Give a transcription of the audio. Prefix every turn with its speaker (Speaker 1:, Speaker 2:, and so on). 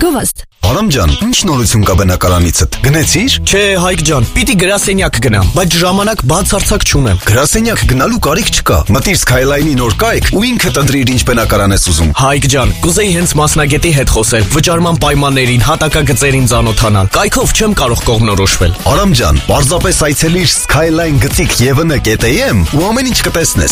Speaker 1: Գովաստ։
Speaker 2: Արամ ջան, ինչ նորություն կա բնակարանիցդ։ Գնեցի՞ր։
Speaker 3: Չէ, Հայկ ջան, պիտի գրասենյակ գնամ, բայց ժամանակ բացարձակ չունեմ։
Speaker 2: Գրասենյակ գնալու կարիք չկա։ Մտիր Skyline-ի նոր կայք ու ինքդ ընտրիր ինչ բնակարան ես ուզում։
Speaker 3: Հայկ ջան, կուզեի հենց մասնագետի հետ խոսել, վճարման պայմաններին, հատակագծերին ծանոթանալ։ Կայքով չեմ կարող կողմնորոշվել։
Speaker 2: Արամ ջան, պարզապես այցելիր Skyline գծիկ ԵՎՆ.am ու ամեն ինչ կտեսնես։